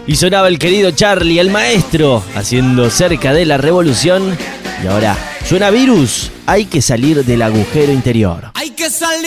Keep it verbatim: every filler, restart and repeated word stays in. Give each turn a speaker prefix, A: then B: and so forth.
A: Y sonaba el querido Charlie, el maestro, haciendo Cerca de la Revolución. Y ahora suena Virus, Hay que salir del agujero interior.
B: Hay que salir.